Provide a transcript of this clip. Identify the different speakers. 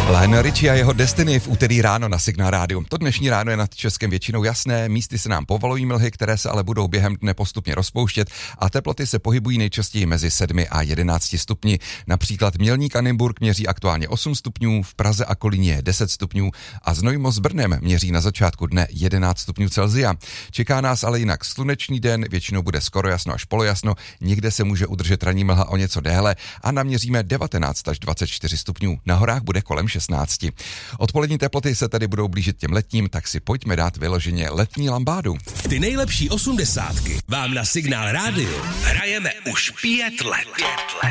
Speaker 1: Lionel Richie a jeho Destiny v úterý ráno na Signál rádiu. To dnešní ráno je nad Českem většinou jasné, místy se nám povalují mlhy, které se ale budou během dne postupně rozpouštět a teploty se pohybují nejčastěji mezi 7 a 11 stupni. Například Mělník a Nymburk měří aktuálně 8 stupňů, v Praze a Kolíně 10 stupňů a Znojmo s Brnem měří na začátku dne 11 stupňů Celsia. Čeká nás ale jinak slunečný den, většinou bude skoro jasno až polojasno, někde se může udržet ranní mlha o něco déle a naměříme 19 až 24 stupňů. Na horách bude kolem 16. Odpolední teploty se tedy budou blížit těm letním, tak si pojďme dát vyloženě letní lambádu.
Speaker 2: Ty nejlepší 80 vám na Signál rádiu hrajeme už 5 let.